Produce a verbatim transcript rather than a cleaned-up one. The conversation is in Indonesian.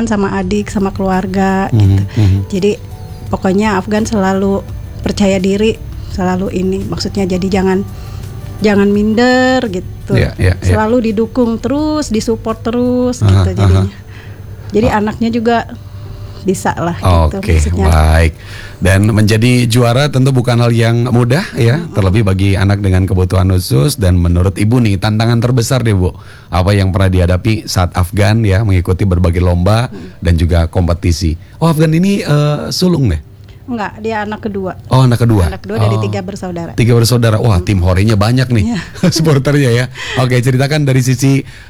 teman, sama adik, sama keluarga Mhm, gitu. mhm. Jadi pokoknya Afgan selalu percaya diri, selalu ini, maksudnya jadi jangan jangan minder gitu. Iya, iya, iya. Selalu didukung terus, disupport terus Aha, gitu jadinya. aha. Jadi anaknya juga bisa lah gitu Oke, maksudnya. baik. Dan menjadi juara tentu bukan hal yang mudah ya, terlebih bagi anak dengan kebutuhan khusus. Dan menurut Ibu nih, tantangan terbesar deh Bu, apa yang pernah dihadapi saat Afgan ya mengikuti berbagai lomba dan juga kompetisi. Oh, Afgan ini eh, sulung deh? Enggak, dia anak kedua. Oh, anak kedua. Anak kedua dari Oh. tiga bersaudara. Tiga bersaudara. Wah, tim horenya banyak nih Iya. supporternya ya. Oke, ceritakan dari sisi